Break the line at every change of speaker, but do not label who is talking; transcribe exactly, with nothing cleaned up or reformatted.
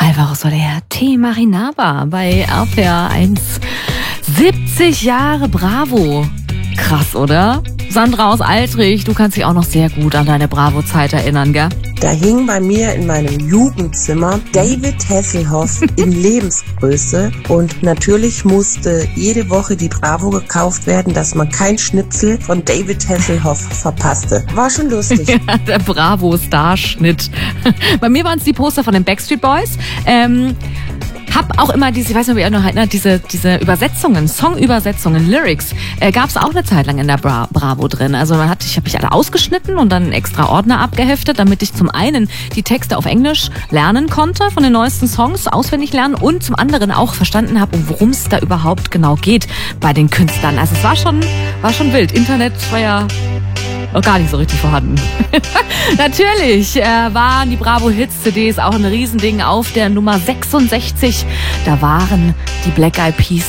Alvaro Soler, T. Marinaba bei R P R eins. siebzig Jahre Bravo. Krass, oder? Sandra aus Altrich, du kannst dich auch noch sehr gut an deine Bravo-Zeit erinnern, gell?
Da hing bei mir in meinem Jugendzimmer David Hasselhoff in Lebensgröße und natürlich musste jede Woche die Bravo gekauft werden, dass man kein Schnipsel von David Hasselhoff verpasste. War schon lustig.
Ja, der Bravo-Starschnitt. Bei mir waren es die Poster von den Backstreet Boys. Ähm... Hab auch immer diese, ich weiß nicht, ob ihr noch erinnert, diese, diese Übersetzungen, Songübersetzungen, Lyrics, äh, gab es auch eine Zeit lang in der Bra- Bravo drin. Also man hat, ich habe mich alle ausgeschnitten und dann einen extra Ordner abgeheftet, damit ich zum einen die Texte auf Englisch lernen konnte, von den neuesten Songs auswendig lernen und zum anderen auch verstanden habe, worum es da überhaupt genau geht bei den Künstlern. Also es war schon, war schon wild. Internet war ja noch gar nicht so richtig vorhanden. Natürlich äh, waren die Bravo-Hits-C Ds auch ein Riesending auf der Nummer sechsundsechzig. Da waren die Black Eyed Peas